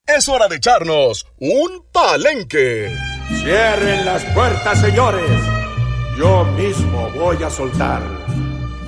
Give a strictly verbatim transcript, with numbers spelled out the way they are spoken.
es hora de echarnos un palenque. Cierren las puertas, señores. Yo mismo voy a soltar